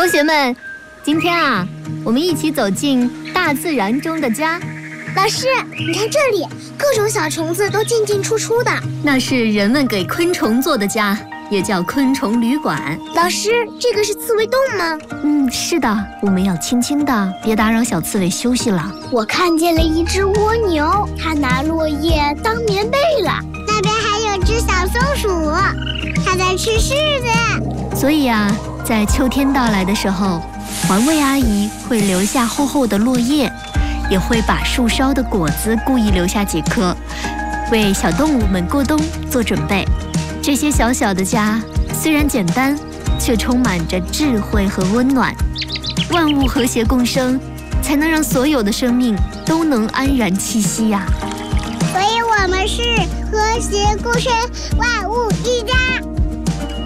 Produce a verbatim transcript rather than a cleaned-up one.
同学们，今天啊，我们一起走进大自然中的家。 老师，你看这里，各种小虫子都进进出出的。 那是人们给昆虫做的家，也叫昆虫旅馆。 老师，这个是刺猬洞吗？ 嗯，是的，我们要轻轻的，别打扰小刺猬休息了。 我看见了一只蜗牛，它拿落叶当棉被了。那边还有只小松鼠，它在吃柿子。 所以啊，在秋天到来的时候，环卫阿姨会留下厚厚的落叶，也会把树梢的果子故意留下几颗，为小动物们过冬做准备。这些小小的家虽然简单，却充满着智慧和温暖。万物和谐共生，才能让所有的生命都能安然栖息呀、 所以我们是和谐共生，万物一家。